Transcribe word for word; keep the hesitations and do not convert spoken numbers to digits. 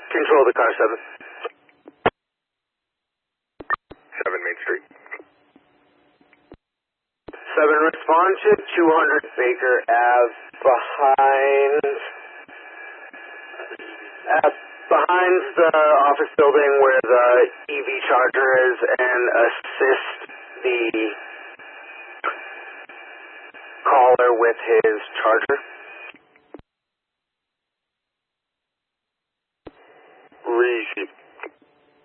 Control the car, seven. seven Main Street. seven, respond to two hundred Baker Ave behind, uh, behind the office building where the E V charger is, and assist the caller with his charger.